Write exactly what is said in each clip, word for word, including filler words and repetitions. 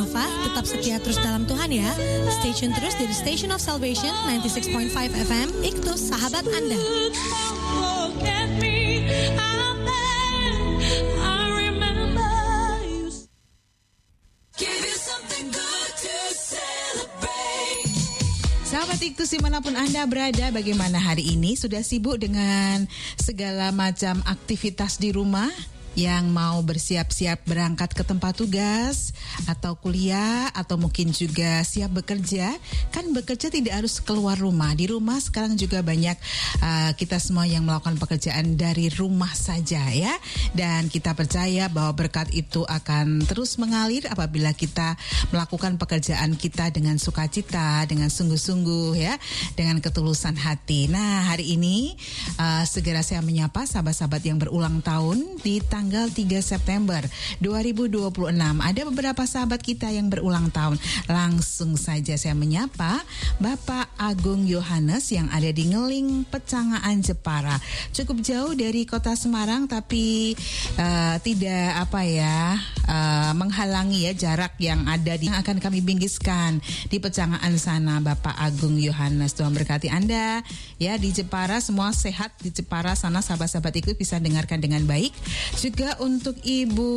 duafa, tetap setia terus dalam Tuhan ya. Stay tune terus di Station of Salvation sembilan puluh enam koma lima F M, Iktus sahabat Anda. Sahabat Iktus dimanapun Anda berada, bagaimana hari ini? Sudah sibuk dengan segala macam aktivitas di rumah? Yang mau bersiap-siap berangkat ke tempat tugas atau kuliah atau mungkin juga siap bekerja, kan bekerja tidak harus keluar rumah. Di rumah sekarang juga banyak uh, kita semua yang melakukan pekerjaan dari rumah saja ya. Dan kita percaya bahwa berkat itu akan terus mengalir apabila kita melakukan pekerjaan kita dengan sukacita, dengan sungguh-sungguh ya, dengan ketulusan hati. Nah, hari ini uh, segera saya menyapa sahabat-sahabat yang berulang tahun di tanggal tiga September dua ribu dua puluh enam. Ada beberapa sahabat kita yang berulang tahun. Langsung saja saya menyapa Bapak Agung Yohanes yang ada di Ngeling, Pecangaan, Jepara. Cukup jauh dari kota Semarang, tapi uh, tidak apa ya uh, menghalangi ya jarak yang ada di yang akan kami bingkiskan di Pecangaan sana. Bapak Agung Yohanes, Tuhan berkati Anda ya di Jepara. Semua sehat di Jepara sana, sahabat-sahabat ikut bisa dengarkan dengan baik. Juga untuk Ibu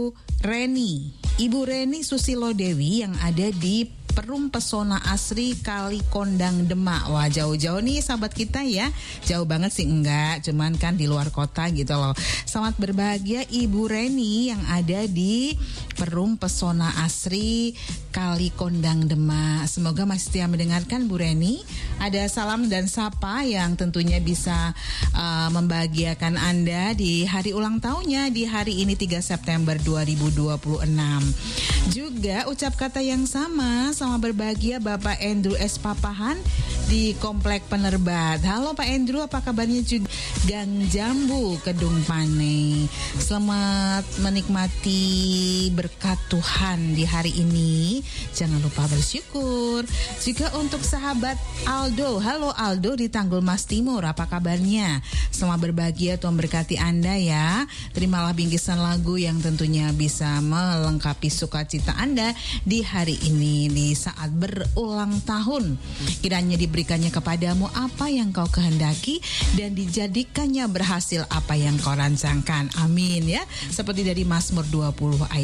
Reni, Ibu Reni Susilo Dewi yang ada di Perum Pesona Asri Kali Kondang Demak. Wah, jauh-jauh nih sahabat kita ya. Jauh banget sih enggak, cuman kan di luar kota gitu loh. Selamat berbahagia Ibu Reni yang ada di Perum Pesona Asri Kali Kondang Demak. Semoga masih setia mendengarkan Bu Reni. Ada salam dan sapa yang tentunya bisa uh, membahagiakan Anda di hari ulang tahunnya di hari ini tiga September dua ribu dua puluh enam. Juga ucap kata yang sama sama berbahagia Bapak Andrew S. Papahan di Komplek Penerbat. Halo Pak Andrew, apa kabarnya juga? Gang Jambu, Kedung Pane. Selamat menikmati berkat Tuhan di hari ini. Jangan lupa bersyukur. Juga untuk sahabat Aldo. Halo Aldo di Tanggul Mas Timur, apa kabarnya? Selamat berbahagia, Tuhan berkati Anda ya. Terimalah bingkisan lagu yang tentunya bisa melengkapi sukacita Anda di hari ini, di saat berulang tahun. Kiranya diberikannya kepadamu apa yang kau kehendaki dan dijadikannya berhasil apa yang kau rancangkan. Amin ya. Seperti dari Mazmur dua puluh ayat